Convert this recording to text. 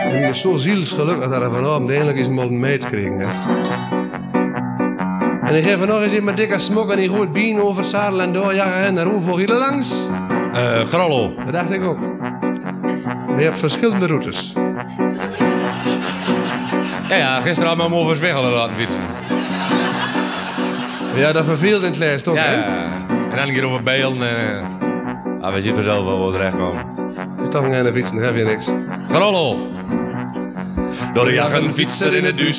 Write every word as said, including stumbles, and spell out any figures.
En die is zo zielsgelukkig dat hij vanavond eindelijk eens een meid kreeg. Hè. En ik geef nog eens in mijn dikke smok en die gooit bien over zadel en doorjagen en naar hoe voor hier langs. Uh, Grollo. Dat dacht ik ook. Maar je hebt verschillende routes. Ja, ja, gisteren had mijn hem over Zwiggelen laten fietsen. Ja, dat verveelt in het lijst ook, ja, hè? Ja, en dan een keer over Beelen en... Uh, ah, weet je vanzelf wel waar we terechtkomen. Het is toch een einde fietsen, heb je niks. Grollo. Door de jagen fietsen in het duus.